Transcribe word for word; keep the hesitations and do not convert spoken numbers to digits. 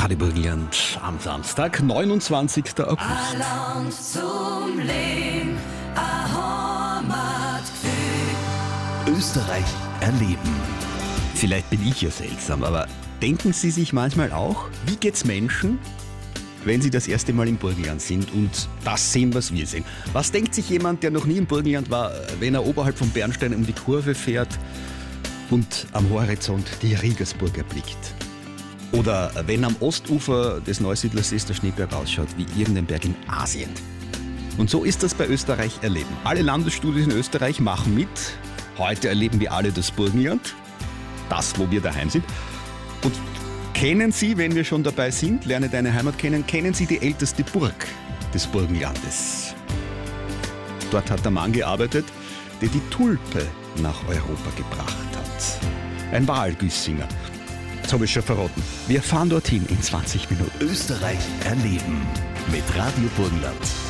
Radio Burgenland am Samstag, neunundzwanzigster August. Alarm zum Leben, ein Heimatgefühl. Österreich erleben. Vielleicht bin ich ja seltsam, aber denken Sie sich manchmal auch, wie geht's Menschen, wenn sie das erste Mal im Burgenland sind und das sehen, was wir sehen? Was denkt sich jemand, der noch nie im Burgenland war, wenn er oberhalb von Bernstein um die Kurve fährt und am Horizont die Riegersburg erblickt? Oder wenn am Ostufer des Neusiedlersees der Schneeberg ausschaut wie irgendein Berg in Asien. Und so ist das bei Österreich erleben. Alle Landesstudios in Österreich machen mit. Heute erleben wir alle das Burgenland, das, wo wir daheim sind. Und kennen Sie, wenn wir schon dabei sind, lerne deine Heimat kennen, kennen Sie die älteste Burg des Burgenlandes? Dort hat der Mann gearbeitet, der die Tulpe nach Europa gebracht hat. Ein Walgüssinger. Das habe ich schon verraten. Wir fahren dorthin in zwanzig Minuten. Österreich erleben mit Radio Burgenland.